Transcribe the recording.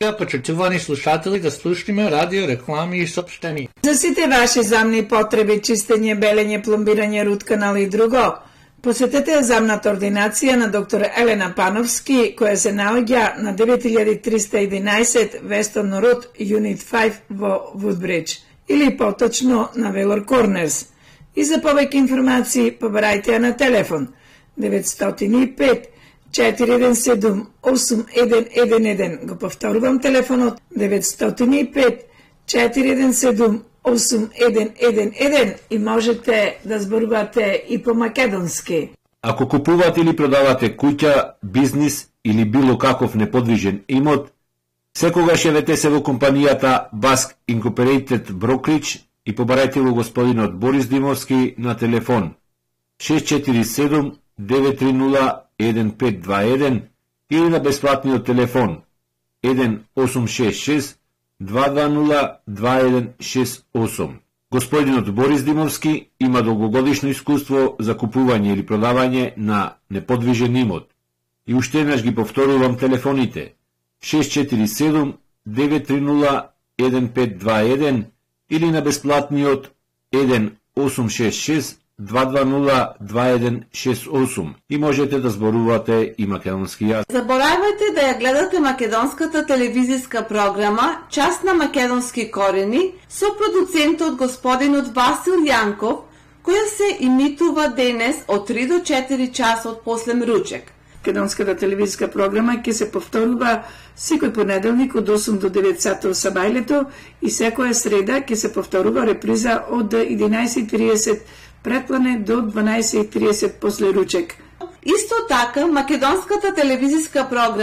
Почитувани слушатели, да слушнеме радио, реклами и сопштени. За сите ваши замни потреби, чистење, белење, пломбирање, рут канал и друго, посетете замната ординација на доктор Елена Пановски, која се наоѓа на 9311 Weston Road, Unit 5 во Woodbridge, или поточно на Велор Корнерс. И за повеќе информации побарајте ја на телефон 905 417 8111. Го повторувам телефонот 905 417 8111 и можете да зборувате и по македонски. Ако купувате или продавате куќа, бизнис или било каков неподвижен имот, секогаш јавете се во компанијата Basque Incorporated Brokerage и побарајте го господинот Борис Димовски на телефон 647 930 1521 или на бесплатниот телефон 1866 220 2168. Господинот Борис Димовски има долгогодишно искуство за купување или продавање на неподвижен имот. И уште еднаш ги повторувам телефоните 647 930 1521 или на бесплатниот 1866 220 2168 и можете да зборувате и македонски јазик. Заборавајте да ја гледате македонската телевизиска програма Час на македонски корени со продуцентот господинот Васил Јанков, која се имитува денес од 3 до 4 часот после мручек. Македонската телевизиска програма ќе се повторува секој понеделник од 8 до 9 сата со бајлето и секоја среда ќе се повторува реприза од 11:30 предплане до 12:30 после ручек. Исто така, македонската телевизиска програма